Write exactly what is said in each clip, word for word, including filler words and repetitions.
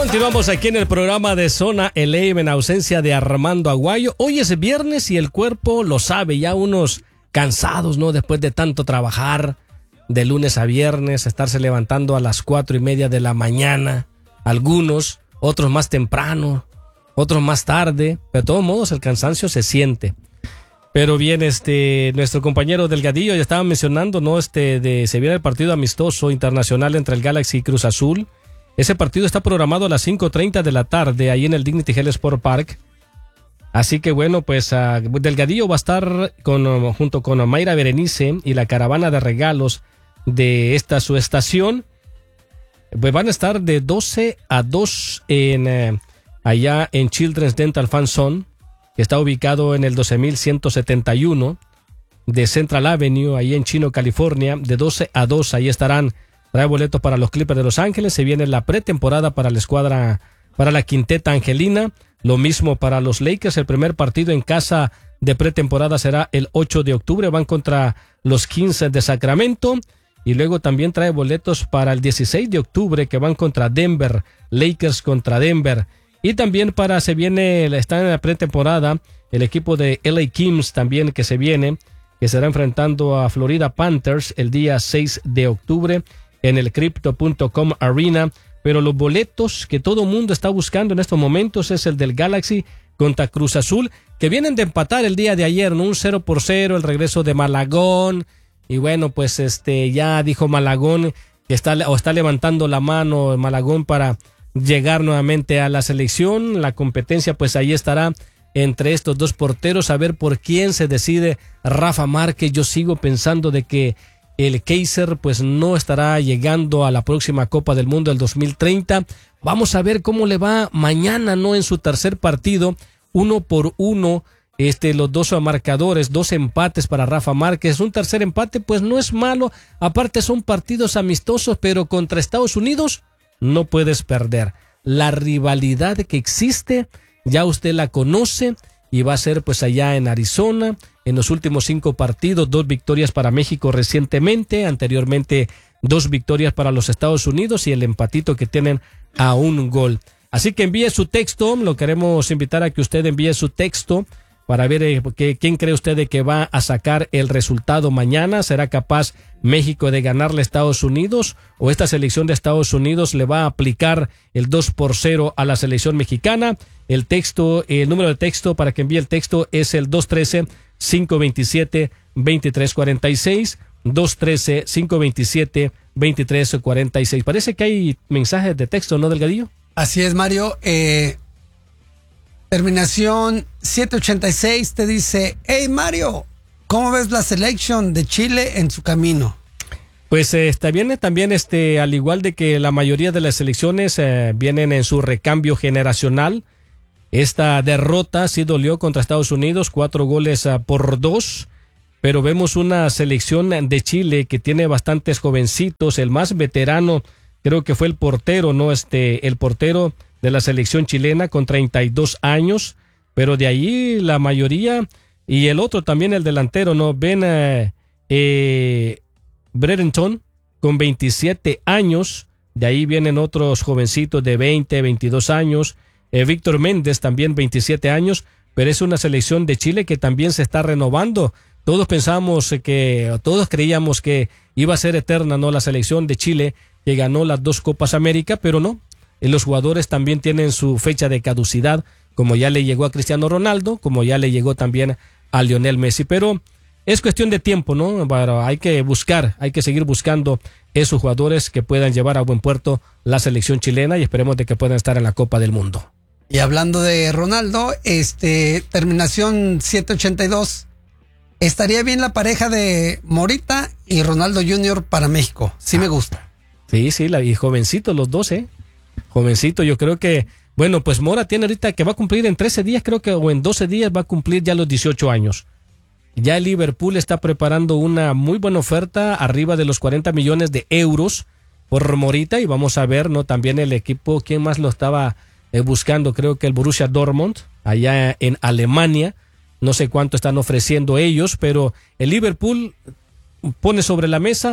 Continuamos aquí en el programa de Zona L A en ausencia de Armando Aguayo. Hoy es viernes y el cuerpo lo sabe, ya unos cansados, ¿no? Después de tanto trabajar de lunes a viernes, estarse levantando a las cuatro y media de la mañana, algunos, otros más temprano, otros más tarde, pero de todos modos el cansancio se siente. Pero bien, este, nuestro compañero Delgadillo ya estaba mencionando, ¿no? Este, de, se viene el partido amistoso internacional entre el Galaxy y Cruz Azul. Ese partido está programado a las cinco treinta de la tarde, ahí en el Dignity Health Sport Park. Así que bueno, pues uh, Delgadillo va a estar con, uh, junto con Mayra Berenice y la caravana de regalos de esta su estación. Pues van a estar de doce a dos en, uh, allá en Children's Dental Fan Zone, que está ubicado en el doce mil ciento setenta y uno de Central Avenue, ahí en Chino, California. De doce a dos, ahí estarán. Trae boletos para los Clippers de Los Ángeles. Se viene la pretemporada para la escuadra, para la quinteta angelina. Lo mismo para los Lakers. El primer partido en casa de pretemporada será el ocho de octubre. Van contra los Kings de Sacramento. Y luego también trae boletos para el dieciséis de octubre, que van contra Denver. Lakers contra Denver. Y también para, se viene, está en la pretemporada, el equipo de L A Kings también que se viene, que será enfrentando a Florida Panthers el día seis de octubre. En el Crypto punto com Arena, pero los boletos que todo mundo está buscando en estos momentos es el del Galaxy contra Cruz Azul, que vienen de empatar el día de ayer, ¿no? Un cero por cero, el regreso de Malagón, y bueno, pues este ya dijo Malagón que está, o está levantando la mano Malagón para llegar nuevamente a la selección. La competencia pues ahí estará entre estos dos porteros, a ver por quién se decide Rafa Márquez. Yo sigo pensando de que el Kaiser pues no estará llegando a la próxima Copa del Mundo del dos mil treinta. Vamos a ver cómo le va mañana, ¿no? En su tercer partido, uno por uno, este, los dos marcadores, dos empates para Rafa Márquez. Un tercer empate pues no es malo, aparte son partidos amistosos, pero contra Estados Unidos no puedes perder. La rivalidad que existe, ya usted la conoce, y va a ser pues allá en Arizona. En los últimos cinco partidos, dos victorias para México recientemente, anteriormente dos victorias para los Estados Unidos y el empatito que tienen a un gol. Así que envíe su texto, lo queremos invitar a que usted envíe su texto para ver eh, que, quién cree usted de que va a sacar el resultado mañana. ¿Será capaz México de ganarle a Estados Unidos o esta selección de Estados Unidos le va a aplicar el dos por cero a la selección mexicana? El texto, el número de texto para que envíe el texto es el dos uno tres, cinco dos siete, dos tres cuatro seis, dos uno tres, cinco dos siete, dos tres cuatro seis. Parece que hay mensajes de texto, ¿no, Delgadillo? Así es, Mario. Eh, terminación siete ochenta y seis te dice: hey, Mario, ¿cómo ves la selección de Chile en su camino? Pues eh, está bien, también este, al igual de que la mayoría de las selecciones eh, vienen en su recambio generacional. Esta derrota sí dolió contra Estados Unidos, cuatro goles uh, por dos, pero vemos una selección de Chile que tiene bastantes jovencitos. El más veterano creo que fue el portero, ¿no? Este, el portero de la selección chilena con treinta y dos años, pero de ahí la mayoría, y el otro también el delantero, ¿no? Ben uh, eh, Brereton con veintisiete años, de ahí vienen otros jovencitos de veinte, veintidós años. Eh, Víctor Méndez también veintisiete años, pero es una selección de Chile que también se está renovando. Todos pensamos que, todos creíamos que iba a ser eterna, ¿no? La selección de Chile que ganó las dos Copas América, pero no. Y los jugadores también tienen su fecha de caducidad, como ya le llegó a Cristiano Ronaldo, como ya le llegó también a Lionel Messi. Pero es cuestión de tiempo, ¿no? Pero hay que buscar, hay que seguir buscando esos jugadores que puedan llevar a buen puerto la selección chilena y esperemos de que puedan estar en la Copa del Mundo. Y hablando de Ronaldo, este, terminación siete ochenta y dos, estaría bien la pareja de Morita y Ronaldo junior para México. Sí me gusta. Sí, sí, la, y jovencitos los dos, ¿eh? Jovencito, yo creo que, bueno, pues Mora tiene ahorita que va a cumplir en trece días, creo que, o en doce días va a cumplir ya los dieciocho años. Ya el Liverpool está preparando una muy buena oferta, arriba de los cuarenta millones de euros por Morita, y vamos a ver, ¿no? También el equipo, ¿quién más lo estaba eh, buscando? Creo que el Borussia Dortmund, allá en Alemania, no sé cuánto están ofreciendo ellos, pero el Liverpool pone sobre la mesa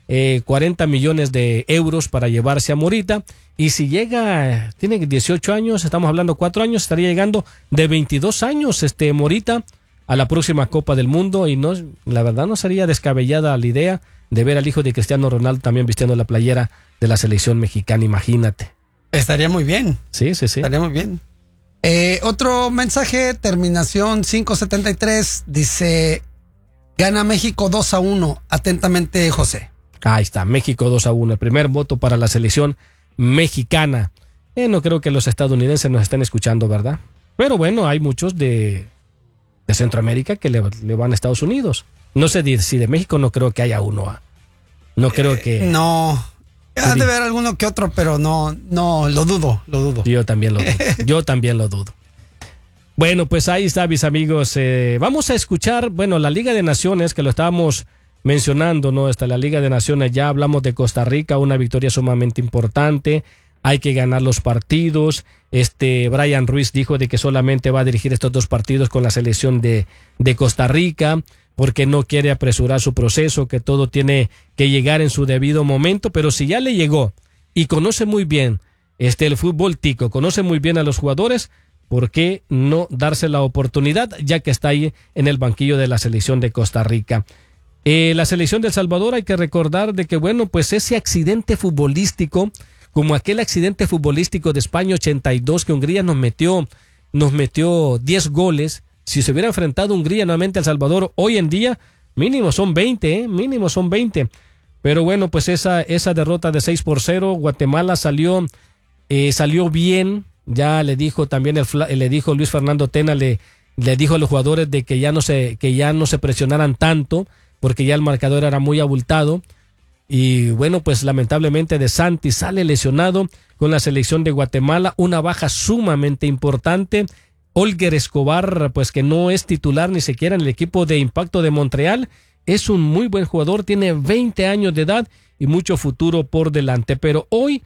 eh, cuarenta millones de euros para llevarse a Morita. Y si llega, tiene dieciocho años, estamos hablando cuatro años, estaría llegando de veintidós años este Morita a la próxima Copa del Mundo. Y no, la verdad no sería descabellada la idea de ver al hijo de Cristiano Ronaldo también vistiendo la playera de la selección mexicana, imagínate. Estaría muy bien. Sí, sí, sí. Estaría muy bien. Eh, otro mensaje, terminación cinco setenta y tres, dice, gana México dos a uno, atentamente José. Ahí está, México dos a uno, el primer voto para la selección mexicana. Eh, no creo que los estadounidenses nos estén escuchando, ¿verdad? Pero bueno, hay muchos de, de Centroamérica que le, le van a Estados Unidos. No sé si de México no creo que haya uno. ¿eh? No creo que... Eh, no... Ha de haber alguno que otro, pero no, no, lo dudo, lo dudo. Yo también lo dudo. Yo también lo dudo. Bueno, pues ahí está, mis amigos. Eh, vamos a escuchar, bueno, la Liga de Naciones, que lo estábamos mencionando, ¿no? Está la Liga de Naciones, ya hablamos de Costa Rica, una victoria sumamente importante. Hay que ganar los partidos. Este, Brian Ruiz dijo de que solamente va a dirigir estos dos partidos con la selección de, de Costa Rica, porque no quiere apresurar su proceso, que todo tiene que llegar en su debido momento, pero si ya le llegó y conoce muy bien este el fútbol tico, conoce muy bien a los jugadores, ¿por qué no darse la oportunidad, ya que está ahí en el banquillo de la selección de Costa Rica? Eh, la selección de El Salvador, hay que recordar de que, bueno, pues ese accidente futbolístico, como aquel accidente futbolístico de España ochenta y dos, que Hungría nos metió, nos metió diez goles. Si se hubiera enfrentado Hungría nuevamente a El Salvador, hoy en día, mínimo son veinte, ¿eh? Mínimo son veinte. Pero bueno, pues esa, esa derrota de seis por cero, Guatemala salió, eh, salió bien. Ya le dijo también, el, le dijo Luis Fernando Tena, le, le dijo a los jugadores de que ya no se, que ya no se presionaran tanto, porque ya el marcador era muy abultado. Y bueno, pues lamentablemente De Santi sale lesionado con la selección de Guatemala, una baja sumamente importante. Olger Escobar, pues que no es titular ni siquiera en el equipo de Impacto de Montreal, es un muy buen jugador, tiene veinte años de edad y mucho futuro por delante, pero hoy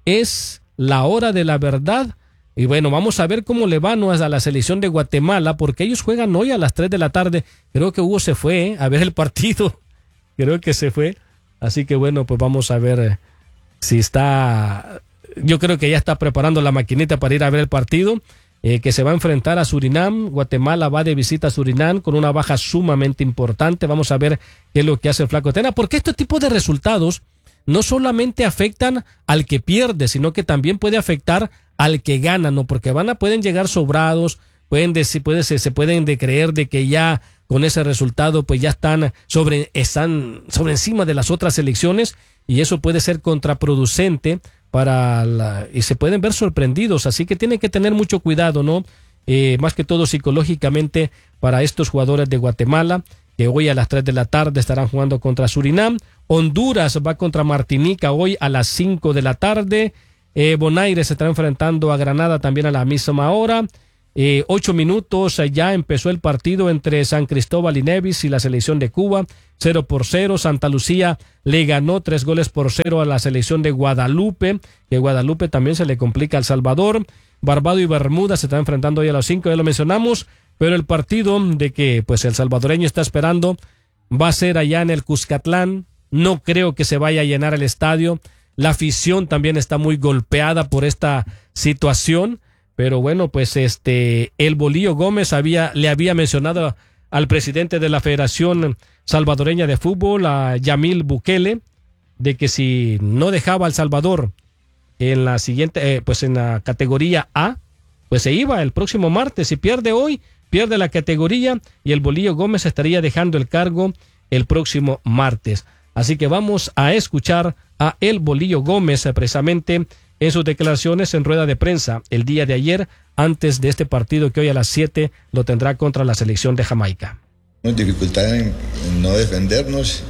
es la hora de la verdad. Y bueno, vamos a ver cómo le va, ¿no?, a la selección de Guatemala, porque ellos juegan hoy a las tres de la tarde. Creo que Hugo se fue ¿eh? a ver el partido, creo que se fue, así que bueno, pues vamos a ver eh, si está, yo creo que ya está preparando la maquinita para ir a ver el partido. Eh, que se va a enfrentar a Surinam. Guatemala va de visita a Surinam con una baja sumamente importante. Vamos a ver qué es lo que hace el Flaco Tena, porque este tipo de resultados no solamente afectan al que pierde, sino que también puede afectar al que gana, ¿no? Porque van a, pueden llegar sobrados, pueden decir, puede, se, se pueden de creer de que ya con ese resultado pues ya están sobre, están sobre encima de las otras selecciones, y eso puede ser contraproducente para la, y se pueden ver sorprendidos, así que tienen que tener mucho cuidado, ¿no? Eh, más que todo psicológicamente para estos jugadores de Guatemala, que hoy a las tres de la tarde estarán jugando contra Surinam. Honduras va contra Martinica hoy a las cinco de la tarde. Eh, Bonaire se está enfrentando a Granada también a la misma hora. Eh, ocho minutos, eh, ya empezó el partido entre San Cristóbal y Nevis y la selección de Cuba, cero por cero. Santa Lucía le ganó tres goles por cero a la selección de Guadalupe, que Guadalupe también se le complica a El Salvador. Barbado y Bermuda se están enfrentando hoy a las cinco, ya lo mencionamos, pero el partido de que pues el salvadoreño está esperando va a ser allá en el Cuscatlán. No creo que se vaya a llenar el estadio, la afición también está muy golpeada por esta situación. Pero bueno, pues este, el Bolillo Gómez había, le había mencionado al presidente de la Federación Salvadoreña de Fútbol, a Yamil Bukele, de que si no dejaba a El Salvador en la siguiente, eh, pues en la categoría A, pues se iba el próximo martes. Si pierde hoy, pierde la categoría, y el Bolillo Gómez estaría dejando el cargo el próximo martes. Así que vamos a escuchar a el Bolillo Gómez precisamente en sus declaraciones en rueda de prensa el día de ayer, antes de este partido que hoy a las siete lo tendrá contra la selección de Jamaica. Dificultad en, en no defendernos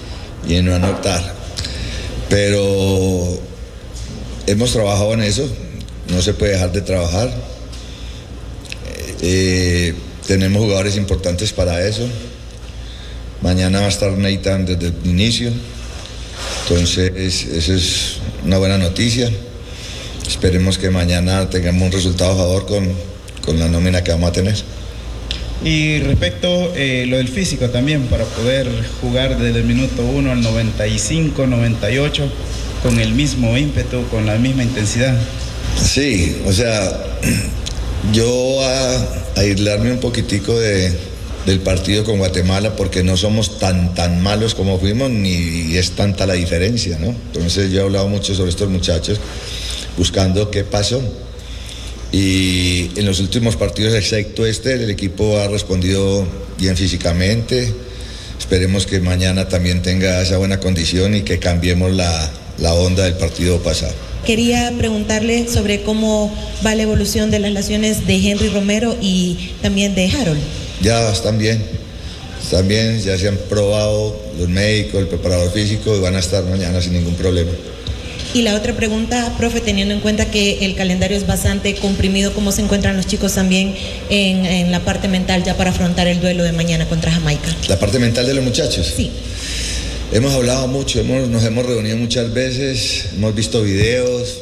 y en no anotar, pero hemos trabajado en eso, no se puede dejar de trabajar. Eh, tenemos jugadores importantes para eso. Mañana va a estar Nathan desde el inicio, entonces eso es una buena noticia. Esperemos que mañana tengamos un resultado a favor con, con la nómina que vamos a tener. Y respecto eh, lo del físico también, para poder jugar desde el minuto uno al noventa y cinco, noventa y ocho, con el mismo ímpetu, con la misma intensidad. Sí, o sea, yo a, a aislarme un poquitico de, del partido con Guatemala, porque no somos tan, tan malos como fuimos, ni es tanta la diferencia, ¿no? Entonces yo he hablado mucho sobre estos muchachos, buscando qué pasó. Y en los últimos partidos, excepto este, el equipo ha respondido bien físicamente. Esperemos que mañana también tenga esa buena condición y que cambiemos la, la onda del partido pasado. Quería preguntarle sobre cómo va la evolución de las lesiones de Henry Romero y también de Harold. Ya están bien, están bien, ya se han probado los médicos, el preparador físico, y van a estar mañana sin ningún problema. Y la otra pregunta, profe, teniendo en cuenta que el calendario es bastante comprimido, ¿cómo se encuentran los chicos también en, en la parte mental ya para afrontar el duelo de mañana contra Jamaica? ¿La parte mental de los muchachos? Sí. Hemos hablado mucho, hemos, nos hemos reunido muchas veces, hemos visto videos.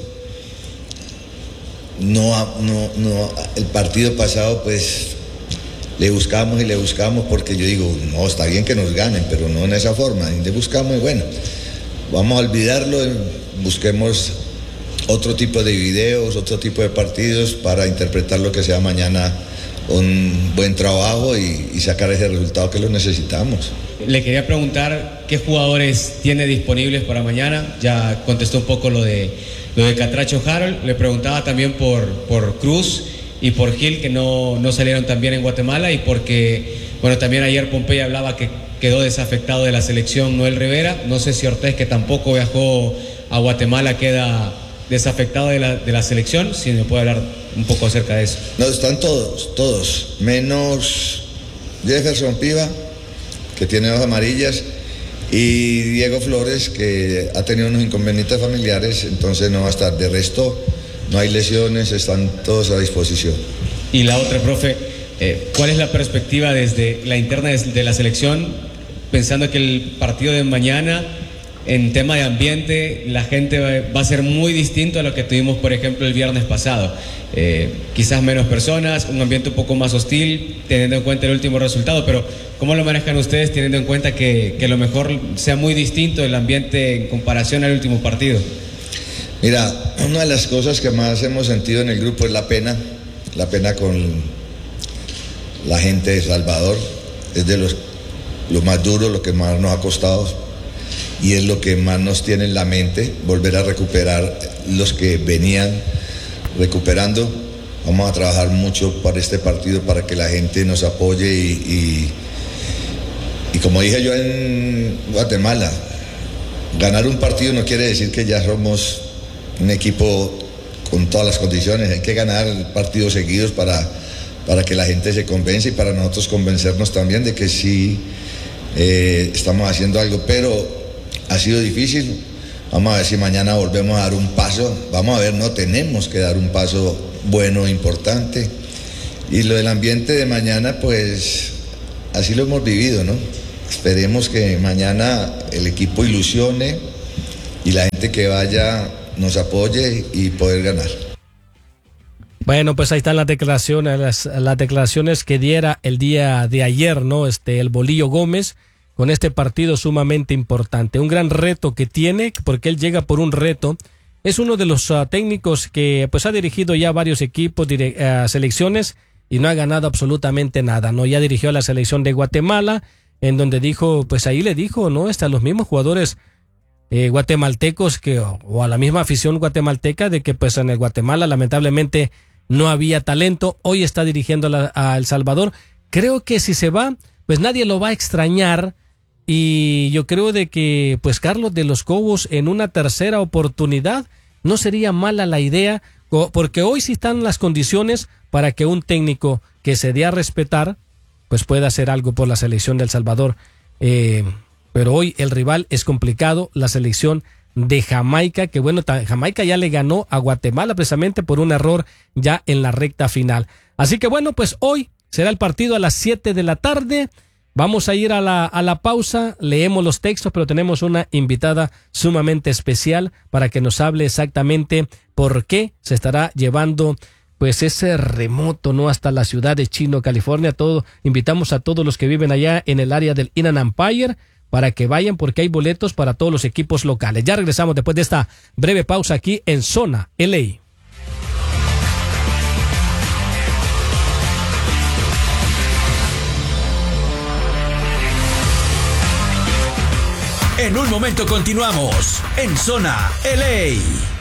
No, no, no, el partido pasado pues le buscamos y le buscamos, porque yo digo, no, está bien que nos ganen, pero no en esa forma. Le buscamos y bueno, vamos a olvidarlo, busquemos otro tipo de videos, otro tipo de partidos para interpretar lo que sea mañana un buen trabajo y, y sacar ese resultado que lo necesitamos. Le quería preguntar qué jugadores tiene disponibles para mañana. Ya contestó un poco lo de, lo de Catracho Harold. Le preguntaba también por, por Cruz y por Gil, que no, no salieron tan bien en Guatemala, y porque, bueno, también ayer Pompey hablaba que quedó desafectado de la selección Noel Rivera. No sé si Ortiz, que tampoco viajó a Guatemala, queda desafectado de la, de la selección. Si me puede hablar un poco acerca de eso. No, están todos, todos, menos Jefferson Piva, que tiene dos amarillas, y Diego Flores, que ha tenido unos inconvenientes familiares, entonces no va a estar. De resto, no hay lesiones, están todos a disposición. Y la otra, profe, eh, ¿cuál es la perspectiva desde la interna de la selección, pensando que el partido de mañana, en tema de ambiente, la gente va a ser muy distinto a lo que tuvimos, por ejemplo, el viernes pasado? Eh, quizás menos personas, un ambiente un poco más hostil, teniendo en cuenta el último resultado, pero ¿cómo lo manejan ustedes teniendo en cuenta que, que lo mejor sea muy distinto el ambiente en comparación al último partido? Mira, una de las cosas que más hemos sentido en el grupo es la pena, la pena con la gente de Salvador. Es de los, lo más duro, lo que más nos ha costado, y es lo que más nos tiene en la mente, volver a recuperar los que venían recuperando. Vamos a trabajar mucho para este partido, para que la gente nos apoye y, y, y como dije yo en Guatemala, ganar un partido no quiere decir que ya somos un equipo con todas las condiciones. Hay que ganar partidos seguidos para, para que la gente se convence, y para nosotros convencernos también de que sí eh, estamos haciendo algo, pero ha sido difícil. Vamos a ver si mañana volvemos a dar un paso. Vamos a ver, no tenemos que dar un paso bueno, importante. Y lo del ambiente de mañana, pues así lo hemos vivido, ¿no? Esperemos que mañana el equipo ilusione y la gente que vaya nos apoye y poder ganar. Bueno, pues ahí están las declaraciones, las, las declaraciones que diera el día de ayer, ¿no? Este, el Bolillo Gómez, con este partido sumamente importante. Un gran reto que tiene, porque él llega por un reto. Es uno de los uh, técnicos que pues ha dirigido ya varios equipos, dire, uh, selecciones, y no ha ganado absolutamente nada, ¿no? Ya dirigió a la selección de Guatemala, en donde dijo, pues ahí le dijo, ¿no? Hasta los mismos jugadores eh, guatemaltecos que, o a la misma afición guatemalteca, de que pues en el Guatemala lamentablemente no había talento. Hoy está dirigiendo a, la, a El Salvador. Creo que si se va, pues nadie lo va a extrañar. Y yo creo de que pues Carlos de los Cobos en una tercera oportunidad no sería mala la idea, porque hoy sí están las condiciones para que un técnico que se dé a respetar pues pueda hacer algo por la selección de El Salvador. Eh, pero hoy el rival es complicado, la selección de Jamaica, que bueno, Jamaica ya le ganó a Guatemala precisamente por un error ya en la recta final. Así que bueno, pues hoy será el partido a las siete de la tarde. Vamos a ir a la, a la pausa, leemos los textos, pero tenemos una invitada sumamente especial para que nos hable exactamente por qué se estará llevando pues ese remoto, ¿no? Hasta la ciudad de Chino, California. Todo, invitamos a todos los que viven allá en el área del Inland Empire para que vayan porque hay boletos para todos los equipos locales. Ya regresamos después de esta breve pausa aquí en Zona L A. En un momento continuamos en Zona L A.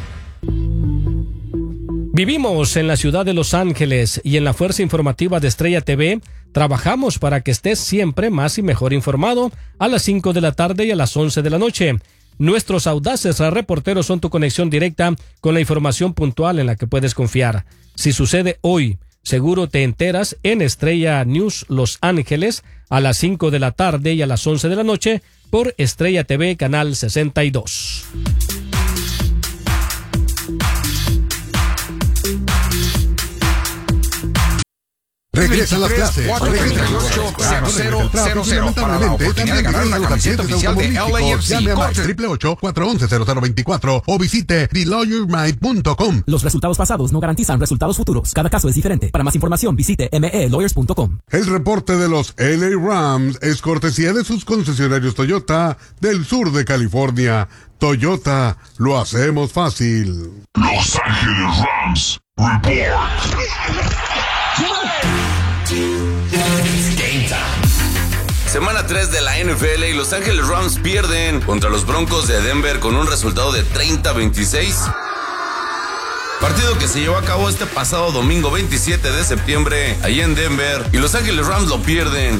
Vivimos en la ciudad de Los Ángeles y en la Fuerza Informativa de Estrella T V trabajamos para que estés siempre más y mejor informado a las cinco de la tarde y a las once de la noche. Nuestros audaces reporteros son tu conexión directa con la información puntual en la que puedes confiar. Si sucede hoy, seguro te enteras en Estrella News Los Ángeles a las cinco de la tarde y a las once de la noche por Estrella T V Canal sesenta y dos. Regresan las clases. cuatro treinta y ocho cero cero cero cero para la oportunidad de ganar una camiseta oficial de L A F C. Llame a ocho ocho ocho, cuatro uno cero, cero cero veinticuatro o visite the lawyer mind punto com. Los resultados pasados no garantizan resultados futuros. Cada caso es diferente. Para más información visite m e lawyers punto com. El reporte de los L A Rams es cortesía de sus concesionarios Toyota del sur de California. Toyota, lo hacemos fácil. Los Ángeles Rams Report. Semana tres de la N F L y Los Ángeles Rams pierden contra los Broncos de Denver con un resultado de treinta a veintiséis. Partido que se llevó a cabo este pasado domingo veintisiete de septiembre allí en Denver y Los Ángeles Rams lo pierden.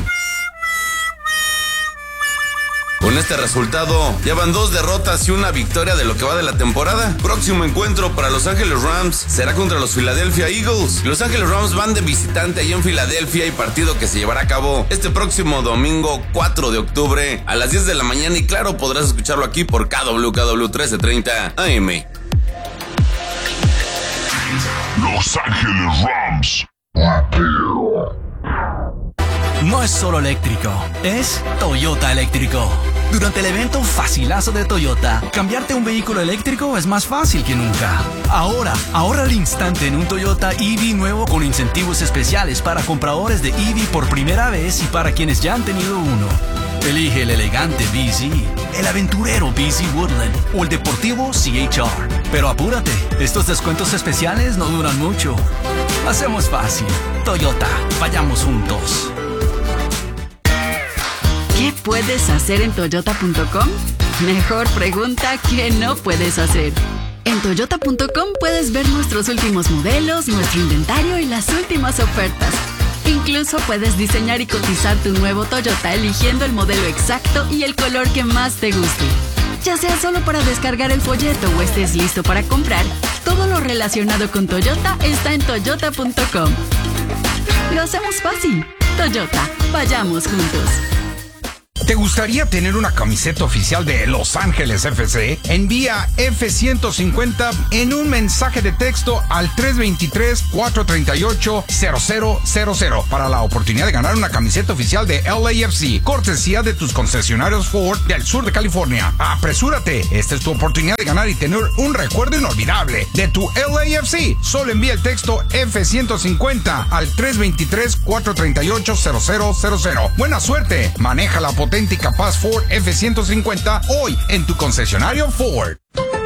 Con este resultado, llevan dos derrotas y una victoria de lo que va de la temporada. Próximo encuentro para Los Ángeles Rams será contra los Philadelphia Eagles. Los Ángeles Rams van de visitante allí en Filadelfia y partido que se llevará a cabo este próximo domingo cuatro de octubre a las diez de la mañana y claro, podrás escucharlo aquí por K W K W trece treinta A M. Los Ángeles Rams. No es solo eléctrico, es Toyota eléctrico. Durante el evento Facilazo de Toyota, cambiarte un vehículo eléctrico es más fácil que nunca. Ahora, ahorra al instante en un Toyota E V nuevo con incentivos especiales para compradores de E V por primera vez y para quienes ya han tenido uno. Elige el elegante B Z, el aventurero B Z Woodland o el deportivo C H R. Pero apúrate, estos descuentos especiales no duran mucho. Hacemos fácil. Toyota, vayamos juntos. ¿Qué puedes hacer en toyota punto com? Mejor pregunta, ¿qué no puedes hacer? En toyota punto com puedes ver nuestros últimos modelos, nuestro inventario y las últimas ofertas. Incluso puedes diseñar y cotizar tu nuevo Toyota eligiendo el modelo exacto y el color que más te guste. Ya sea solo para descargar el folleto o estés listo para comprar, todo lo relacionado con Toyota está en toyota punto com. Lo hacemos fácil. Toyota, vayamos juntos. ¿Te gustaría tener una camiseta oficial de Los Ángeles F C? Envía F ciento cincuenta en un mensaje de texto al tres dos tres, cuatro tres ocho, cero cero cero cero para la oportunidad de ganar una camiseta oficial de L A F C, cortesía de tus concesionarios Ford del sur de California. ¡Apresúrate! Esta es tu oportunidad de ganar y tener un recuerdo inolvidable de tu L A F C. Solo envía el texto F ciento cincuenta al tres dos tres, cuatro tres ocho, cero cero cero cero. ¡Buena suerte! Maneja la potencia y capaz Ford F ciento cincuenta hoy en tu concesionario Ford.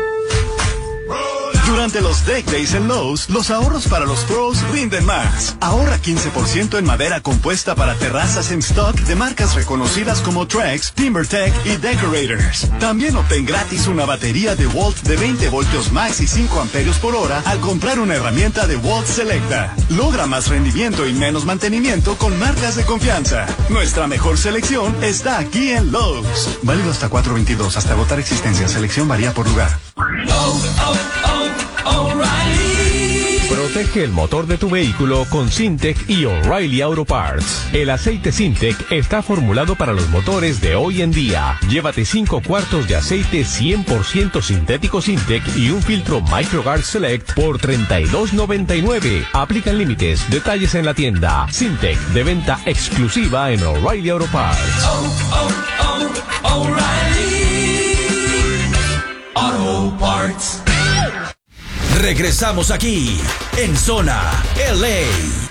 Durante los Deck Days en Lowe's, los ahorros para los pros rinden más. Ahorra quince por ciento en madera compuesta para terrazas en stock de marcas reconocidas como Trex, TimberTech y Decorators. También obtén gratis una batería de Walt de veinte voltios max y cinco amperios por hora al comprar una herramienta de Walt Selecta. Logra más rendimiento y menos mantenimiento con marcas de confianza. Nuestra mejor selección está aquí en Lowe's. Válido hasta cuatro veintidós, hasta agotar existencia. Selección varía por lugar. Oh, oh, oh. O'Reilly. Protege el motor de tu vehículo con Syntec y O'Reilly Auto Parts. El aceite Syntec está formulado para los motores de hoy en día. Llévate cinco cuartos de aceite cien por ciento sintético Syntec y un filtro MicroGuard Select por treinta y dos noventa y nueve. Aplican límites. Detalles en la tienda. Syntec, de venta exclusiva en O'Reilly Auto Parts. Oh, oh, oh, O'Reilly Auto Parts. Regresamos aquí en Zona L A.